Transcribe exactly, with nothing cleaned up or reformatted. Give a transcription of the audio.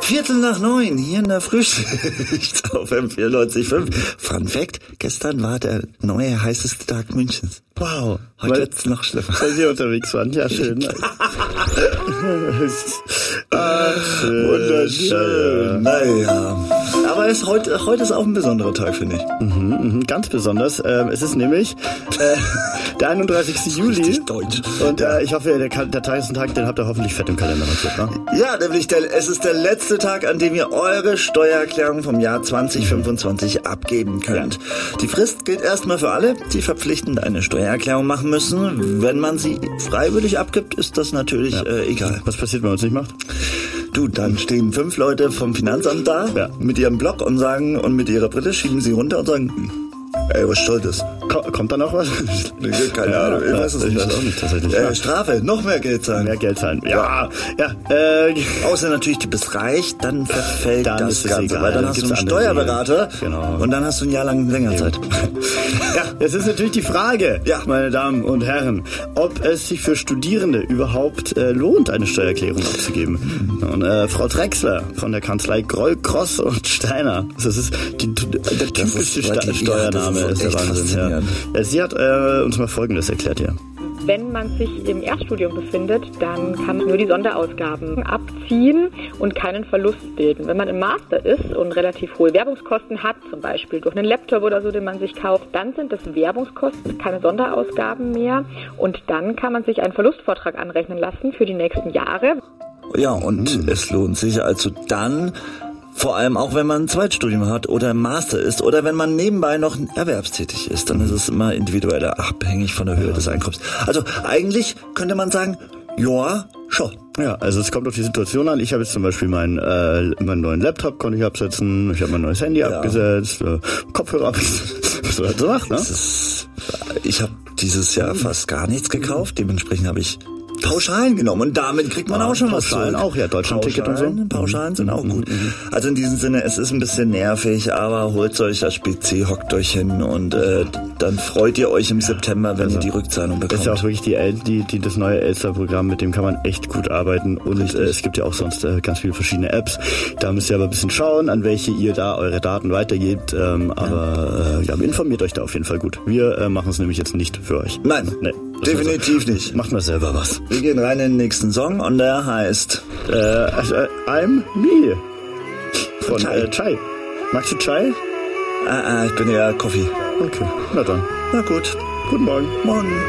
Viertel nach neun, hier in der Frühschicht auf M vierundneunzig Komma fünf. Fun Fact, gestern war der neue heißeste Tag Münchens. Wow. Heute wird's noch schlimmer. Weil Sie unterwegs waren, ja schön. Ach, schön. Wunderschön. Naja. Aber es, heute, heute ist auch ein besonderer Tag, finde ich. Mhm, mhm, ganz besonders. Ähm, es ist nämlich äh, der einunddreißigste Juli. Richtig deutsch. Und äh, ich hoffe, der, der Tagestag, den habt ihr hoffentlich fett im Kalender notiert, ne? Ja, nämlich der, es ist der letzte Tag, an dem ihr eure Steuererklärung vom Jahr zwanzig fünfundzwanzig abgeben könnt. Ja. Die Frist gilt erstmal für alle, die verpflichtend eine Steuererklärung machen müssen. Wenn man sie freiwillig abgibt, ist das natürlich ja. äh, egal. Was passiert, wenn man es nicht macht? Du, dann stehen fünf Leute vom Finanzamt da ja. mit ihrem Block und sagen, und mit ihrer Brille schieben sie runter und sagen, ey, was soll das? Kommt da noch was? Keine ja, Ahnung, ich weiß es ich nicht. weiß auch nicht tatsächlich. Äh, Strafe, noch mehr Geld zahlen. Mehr Geld zahlen. Ja, ja. Äh, Außer natürlich, du bist reich, dann verfällt dann das ist Ganze. egal. Weil dann hast du einen Steuerberater genau. und dann hast du ein Jahr lang länger Zeit. Ja, es ist natürlich die Frage, ja. meine Damen und Herren, ob es sich für Studierende überhaupt äh, lohnt, eine Steuererklärung abzugeben. Mhm. Und äh, Frau Drechsler von der Kanzlei Groll, Cross und Steiner, das ist die, der typische Sta- Steuername, ist, ist der Wahnsinn. Ja. Sie hat äh, uns mal Folgendes erklärt hier. Wenn man sich im Erststudium befindet, dann kann man nur die Sonderausgaben abziehen und keinen Verlust bilden. Wenn man im Master ist und relativ hohe Werbungskosten hat, zum Beispiel durch einen Laptop oder so, den man sich kauft, dann sind das Werbungskosten, keine Sonderausgaben mehr und dann kann man sich einen Verlustvortrag anrechnen lassen für die nächsten Jahre. Ja, und hm. es lohnt sich also dann, vor allem auch, wenn man ein Zweitstudium hat oder im Master ist oder wenn man nebenbei noch erwerbstätig ist, dann ist es immer individuell abhängig von der Höhe ja. des Einkommens. Also eigentlich könnte man sagen, ja, schon. Ja, also es kommt auf die Situation an. Ich habe jetzt zum Beispiel meinen, äh, meinen neuen Laptop konnte ich absetzen, ich habe mein neues Handy ja. abgesetzt, äh, Kopfhörer abgesetzt, was du halt so machst, ne? Das ist, ich habe dieses Jahr fast gar nichts gekauft, dementsprechend habe ich Pauschalen genommen und damit kriegt man ja, auch schon was Pauschalen auch, ja, Deutschland-Ticket und so. Pauschalen sind auch gut. Also in diesem Sinne, es ist ein bisschen nervig, aber holt euch das P C, hockt euch hin und äh, dann freut ihr euch im September, wenn also, ihr die Rückzahlung bekommt. Das ist ja auch wirklich die, El- die, die das neue Elster-Programm, mit dem kann man echt gut arbeiten und äh, es gibt ja auch sonst äh, ganz viele verschiedene Apps. Da müsst ihr aber ein bisschen schauen, an welche ihr da eure Daten weitergebt, ähm, aber äh, ja, informiert euch da auf jeden Fall gut. Wir äh, machen es nämlich jetzt nicht für euch. Nein, nee, definitiv so. Nicht. Macht mal selber was. Wir gehen rein in den nächsten Song und der heißt äh, äh, I'm Me von Chai. Äh, Chai. Magst du Chai? Ah, ah, ich bin ja Coffee. Okay, na dann. Na gut. Guten Morgen. Morgen.